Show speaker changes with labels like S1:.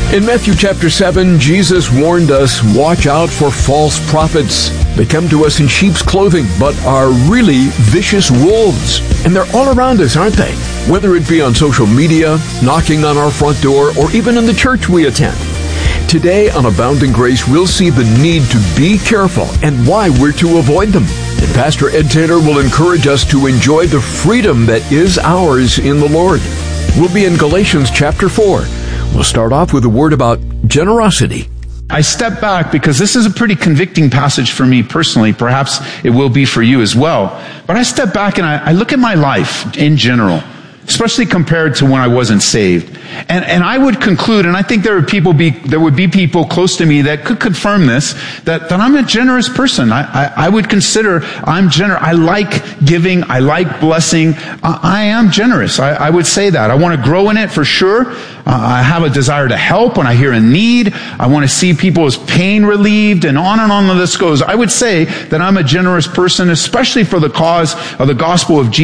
S1: In Matthew chapter 7, Jesus warned us, watch out for false prophets. They come to us in sheep's clothing, but are really vicious wolves. And they're all around us, aren't they? Whether it be on social media, knocking on our front door, or even in the church we attend. Today on Abounding Grace, we'll see the need to be careful and why we're to avoid them. And Pastor Ed Taylor will encourage us to enjoy the freedom that is ours in the Lord. We'll be in Galatians chapter 4. We'll start off with a word about generosity.
S2: I step back because this is a pretty convicting passage for me personally. Perhaps it will be for you as well. But I step back and I look at my life in general, especially compared to when I wasn't saved. And I would conclude, and I think there would be people close to me that could confirm this, that I'm a generous person. I would consider I'm generous. I like giving. I like blessing. I am generous. I would say that. I want to grow in it for sure. I have a desire to help when I hear a need. I want to see people's pain relieved, and on the list goes. I would say that I'm a generous person, especially for the cause of the gospel of Jesus.